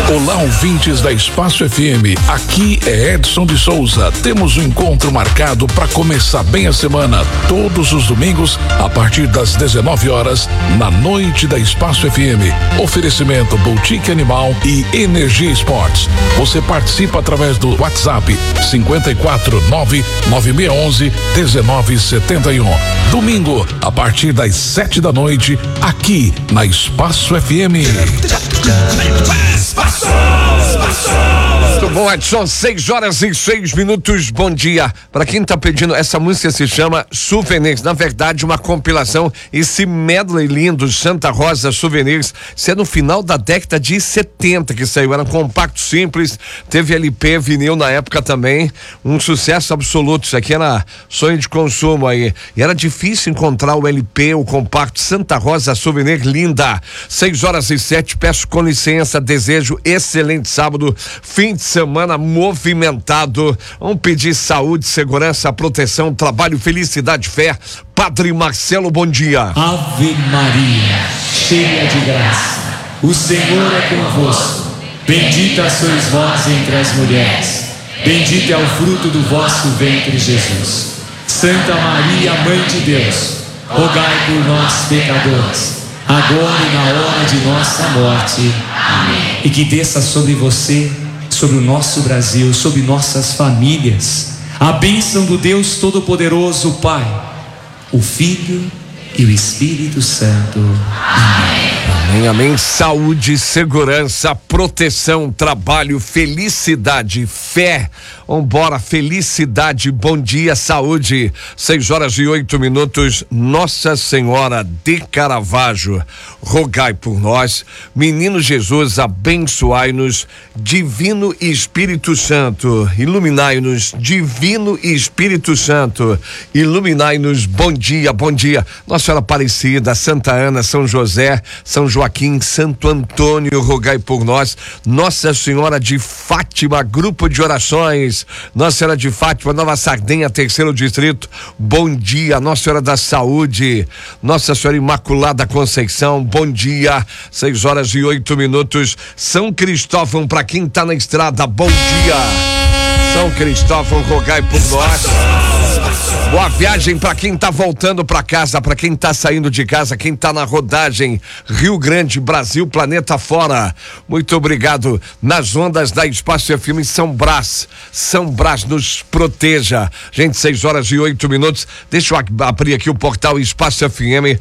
Olá, ouvintes da Espaço FM. Aqui é Edson de Souza. Temos um encontro marcado para começar bem a semana, todos os domingos, a partir das 19 horas, na noite da Espaço FM. Oferecimento Boutique Animal e Energia Esportes. Você participa através do WhatsApp 54996111971. Domingo, a partir das 7 da noite, aqui na Espaço FM. Muito bom, Edson, 6h06. Bom dia. Para quem tá pedindo, essa música se chama Souvenirs. Na verdade, uma compilação, esse medley lindo, Santa Rosa Souvenirs. Isso é no final da década de 70 que saiu. Era um compacto simples, teve LP, vinil na época também. Um sucesso absoluto. Isso aqui era sonho de consumo aí. E era difícil encontrar o LP, o compacto Santa Rosa Souvenir, linda. 6h07, peço com licença, desejo excelente sábado, fim de semana movimentado. Vamos pedir saúde, segurança, proteção, trabalho, felicidade, fé. Padre Marcelo, bom dia. Ave Maria, cheia de graça, o Senhor é convosco. Bendita sois vós entre as mulheres, bendito é o fruto do vosso ventre, Jesus. Santa Maria, Mãe de Deus, rogai por nós, pecadores, agora e na hora de nossa morte. Amém. E que desça sobre você, sobre o nosso Brasil, sobre nossas famílias, a bênção do Deus Todo-Poderoso, o Pai, o Filho e o Espírito Santo. Amém. Amém, amém. Saúde, segurança, proteção, trabalho, felicidade, fé. Vambora, felicidade, bom dia, saúde. 6h08. Nossa Senhora de Caravaggio, rogai por nós. Menino Jesus, abençoai-nos. Divino Espírito Santo, iluminai-nos. Divino Espírito Santo, iluminai-nos. Bom dia, bom dia. Nossa Senhora Aparecida, Santa Ana, São José, São Joaquim, Santo Antônio, rogai por nós. Nossa Senhora de Fátima, grupo de orações. Nossa Senhora de Fátima, Nova Sardenha, 3º distrito, bom dia. Nossa Senhora da Saúde, Nossa Senhora Imaculada Conceição, bom dia. 6h08. São Cristóvão, para quem tá na estrada, bom dia. São Cristóvão, rogai por nós. Boa viagem para quem tá voltando para casa, para quem tá saindo de casa, quem tá na rodagem, Rio Grande, Brasil, planeta fora. Muito obrigado. Nas ondas da Espaço FM, São Brás nos proteja. Gente, 6h08. Deixa eu abrir aqui o portal espacofm.com.br.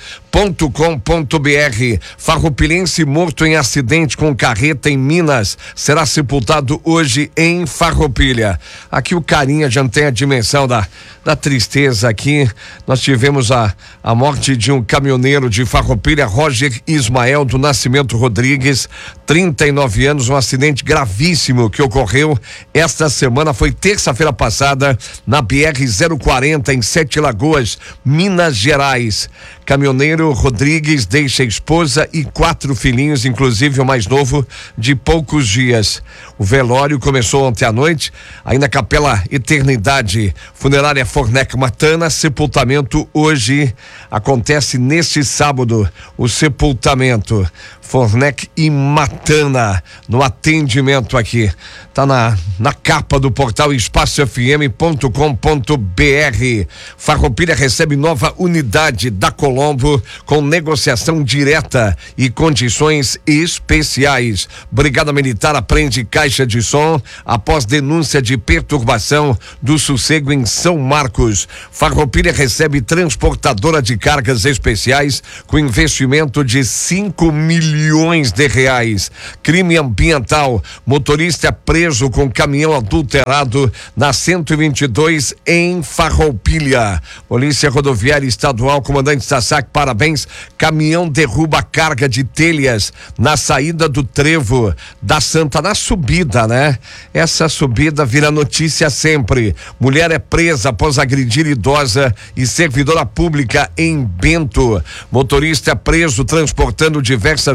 Farroupilhense morto em acidente com carreta em Minas será sepultado hoje em Farroupilha. Aqui o carinha já tem a dimensão da tristeza aqui. Nós tivemos a morte de um caminhoneiro de Farroupilha, Roger Ismael do Nascimento Rodrigues, 39 anos, um acidente gravíssimo que ocorreu esta semana, foi terça-feira passada, na BR-040, em Sete Lagoas, Minas Gerais. Caminhoneiro Rodrigues deixa a esposa e 4 filhinhos, inclusive o mais novo de poucos dias. O velório começou ontem à noite, aí na Capela Eternidade Funerária Fornec Matana. Sepultamento hoje, acontece neste sábado, o sepultamento. Fornec e Matana, no atendimento aqui. Tá na capa do portal espacofm.com.br. Farroupilha recebe nova unidade da Colombo com negociação direta e condições especiais. Brigada Militar apreende caixa de som após denúncia de perturbação do sossego em São Marcos. Farroupilha recebe transportadora de cargas especiais com investimento de 5 milhões de reais. Crime ambiental, motorista é preso com caminhão adulterado na 122 em Farroupilha. Polícia Rodoviária Estadual, comandante Sasaki, parabéns. Caminhão derruba carga de telhas na saída do Trevo da Santa, na subida, né? Essa subida vira notícia sempre. Mulher é presa após agredir idosa e servidora pública em Bento. Motorista é preso transportando diversas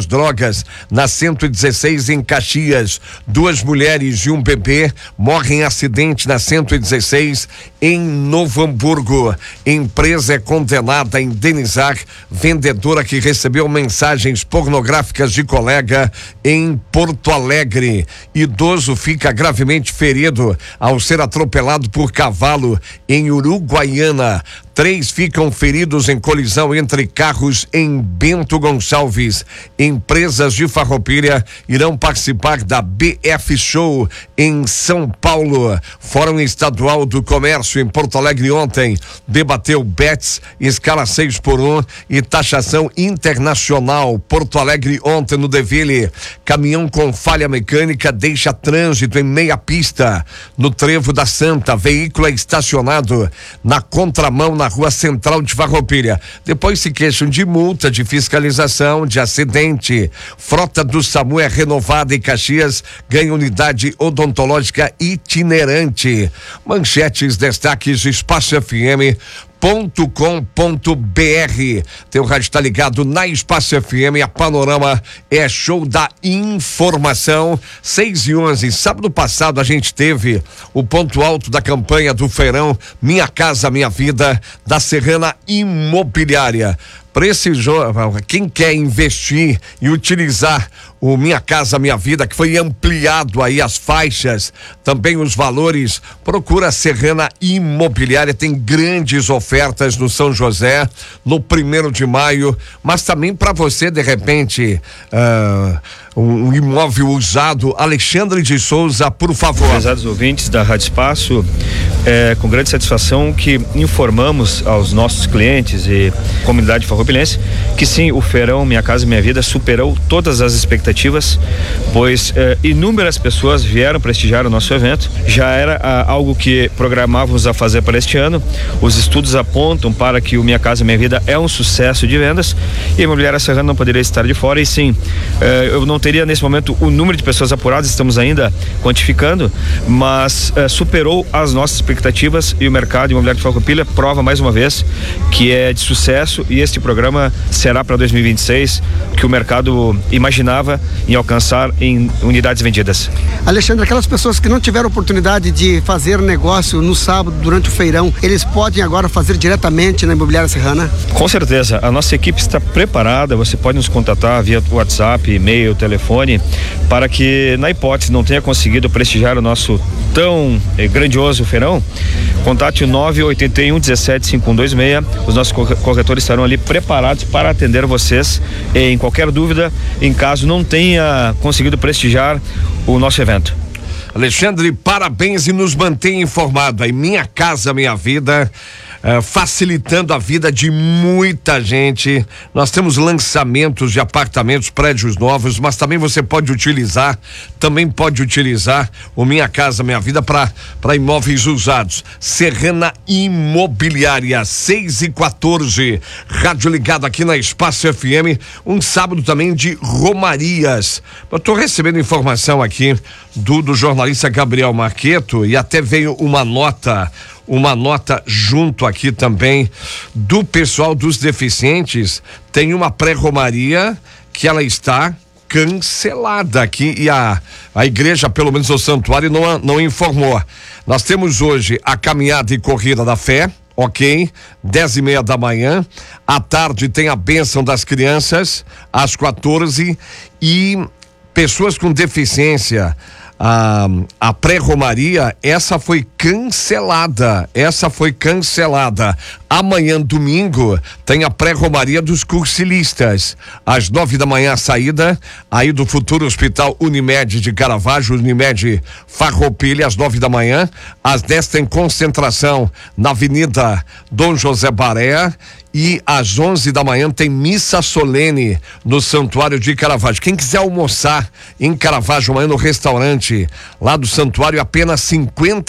drogas na 116 em Caxias. 2 mulheres e um bebê morrem em acidente na 116 em Novo Hamburgo. Empresa é condenada a indenizar vendedora que recebeu mensagens pornográficas de colega em Porto Alegre. Idoso fica gravemente ferido ao ser atropelado por cavalo em Uruguaiana. 3 ficam feridos em colisão entre carros em Bento Gonçalves. Empresas de Farroupilha irão participar da BF Show em São Paulo. Fórum Estadual do Comércio em Porto Alegre ontem debateu bets, escala 6x1 e taxação internacional. Porto Alegre ontem no Deville. Caminhão com falha mecânica deixa trânsito em meia pista. No Trevo da Santa, veículo é estacionado na contramão na Rua Central de Farroupilha. Depois se queixam de multa, de fiscalização, de acidente. Frota do SAMU é renovada em Caxias, ganha unidade odontológica itinerante. Manchetes, destaques, Espaço FM. .com.br. Teu rádio está ligado na Espaço FM. A Panorama é show da informação. 6h11. Sábado passado a gente teve o ponto alto da campanha do feirão Minha Casa Minha Vida da Serrana Imobiliária. Quem quer investir e utilizar o Minha Casa Minha Vida, que foi ampliado aí as faixas, também os valores, procura a Serrana Imobiliária, tem grandes ofertas no São José, no 1º de maio, mas também para você, de repente, um imóvel usado. Alexandre de Souza, por favor. Prezados ouvintes da Rádio Espaço, com grande satisfação que informamos aos nossos clientes e comunidade farroupilense que sim, o feirão Minha Casa Minha Vida superou todas as expectativas, pois inúmeras pessoas vieram prestigiar o nosso evento. Já era algo que programávamos a fazer para este ano. Os estudos apontam para que o Minha Casa Minha Vida é um sucesso de vendas e a Imobiliária Serrana não poderia estar de fora. E sim, eu não teria nesse momento o número de pessoas apuradas, estamos ainda quantificando, mas superou as nossas expectativas e o mercado imobiliário de Farroupilha prova mais uma vez que é de sucesso, e este programa será para 2026 que o mercado imaginava em alcançar em unidades vendidas. Alexandre, aquelas pessoas que não tiveram oportunidade de fazer negócio no sábado durante o feirão, eles podem agora fazer diretamente na Imobiliária Serrana? Com certeza, a nossa equipe está preparada. Você pode nos contatar via WhatsApp, e-mail, telefone, para que, na hipótese não tenha conseguido prestigiar o nosso tão grandioso feirão, contate o 981 17 5126. Os nossos corretores estarão ali preparados para atender vocês em qualquer dúvida, em caso não tenha conseguido prestigiar o nosso evento. Alexandre, parabéns e nos mantém informado aí. Minha Casa Minha Vida, facilitando a vida de muita gente. Nós temos lançamentos de apartamentos, prédios novos, mas também você pode utilizar o Minha Casa Minha Vida para imóveis usados. Serrana Imobiliária, 6h14, rádio ligado aqui na Espaço FM. Um sábado também de romarias. Eu tô recebendo informação aqui do jornalista Gabriel Marqueto, e até veio uma nota junto aqui também do pessoal dos deficientes. Tem uma pré-romaria que ela está cancelada aqui, e a igreja, pelo menos o santuário, não informou. Nós temos hoje a caminhada e corrida da fé, ok, 10h30 da manhã. À tarde tem a bênção das crianças às 14h, e pessoas com deficiência, a pré-romaria, essa foi cancelada. Amanhã, domingo, tem a pré-romaria dos cursilistas. Às 9 da manhã, a saída aí do futuro Hospital Unimed de Caravaggio, Unimed Farroupilha, às 9 da manhã. Às 10 tem concentração na Avenida Dom José Baré. E às 11 da manhã tem missa solene no Santuário de Caravaggio. Quem quiser almoçar em Caravaggio amanhã no restaurante lá do Santuário, apenas 50